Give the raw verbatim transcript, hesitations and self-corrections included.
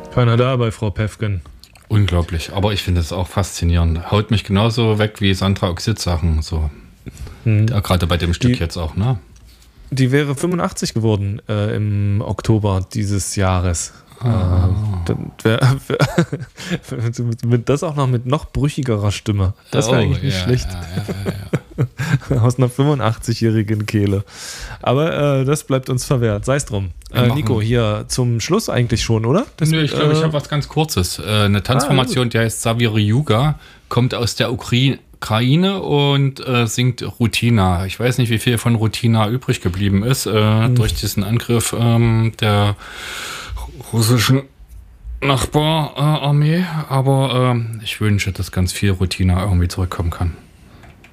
Keiner da bei Frau Päffgen. Unglaublich, aber ich finde es auch faszinierend. Haut mich genauso weg wie Sandra Oxid-Sachen. So. Hm. Ja, gerade bei dem Stück die, jetzt auch, ne? Die wäre fünfundachtzig geworden äh, im Oktober dieses Jahres. Ah. Äh, wär, wär, das auch noch mit noch brüchigerer Stimme. Das wäre oh, eigentlich nicht ja, schlecht. Ja, ja, ja. Aus einer fünfundachtzig-jährigen Kehle. Aber äh, das bleibt uns verwehrt. Sei es drum. Äh, Nico, hier zum Schluss eigentlich schon, oder? Das, Nö, ich glaube, äh, ich habe was ganz Kurzes. Äh, eine Tanzformation, ah, die heißt Saviri Yuga, kommt aus der Ukraine. Ukraine und äh, singt Rutina. Ich weiß nicht, wie viel von Rutina übrig geblieben ist äh, hm. durch diesen Angriff ähm, der russischen Nachbararmee, äh, aber äh, ich wünsche, dass ganz viel Rutina irgendwie zurückkommen kann.